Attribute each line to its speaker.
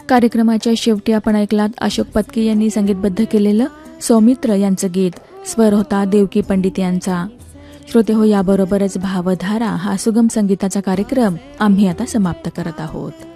Speaker 1: कार्यक्रमाच्या शेवटी आपण ऐकलात अशोक पत्की यांनी संगीतबद्ध केलेलं सौमित्र यांचं गीत. स्वर होता देवकी पंडित यांचा. श्रोते हो, याबरोबरच भावधारा हा सुगम संगीताचा कार्यक्रम आम्ही आता समाप्त करत आहोत.